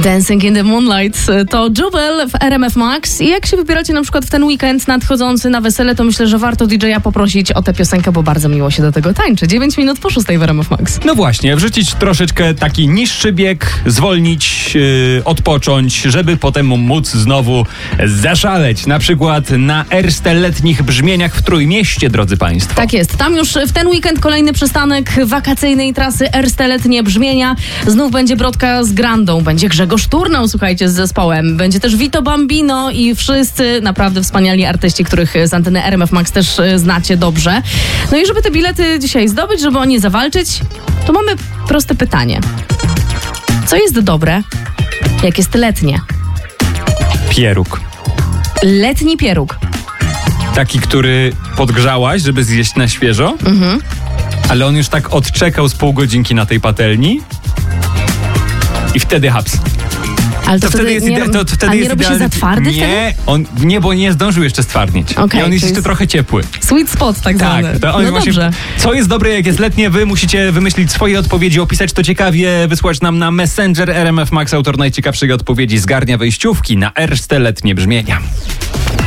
Dancing in the Moonlight to Jubel w RMF Max. I jak się wybieracie na przykład w ten weekend nadchodzący na wesele, to myślę, że warto DJ-a poprosić o tę piosenkę, bo bardzo miło się do tego tańczy. 9 minut po 6 w RMF Max. No właśnie, wrzucić troszeczkę taki niższy bieg, zwolnić, odpocząć, żeby potem móc znowu zaszaleć. Na przykład na Erste letnich brzmieniach w Trójmieście, drodzy Państwo. Tak jest. Tam już w ten weekend kolejny przystanek wakacyjnej trasy Erste letnie brzmienia. Znów będzie Brodka z Grandą, będzie Grzegorz Turnał, słuchajcie, z zespołem. Będzie też Vito Bambino i wszyscy naprawdę wspaniali artyści, których z anteny RMF Max też znacie dobrze. No i żeby te bilety dzisiaj zdobyć, żeby o nie zawalczyć, to mamy proste pytanie. Co jest dobre, jak jest letnie? Pieróg. Letni pieróg. Taki, który podgrzałaś, żeby zjeść na świeżo, ale on już tak odczekał z pół godzinki na tej patelni i wtedy haps. Ale to wtedy jest nie, wtedy nie robi się idealny. za twardy Nie, bo nie zdążył jeszcze stwardnieć. Okay, I on jest jeszcze trochę ciepły. Sweet spot tak zwany. To on no właśnie, dobrze. co jest dobre, jak jest letnie, wy musicie wymyślić swoje odpowiedzi, opisać to ciekawie, wysłać nam na Messenger RMF Max. Autor najciekawszej odpowiedzi zgarnia wejściówki na Erste letnie brzmienia.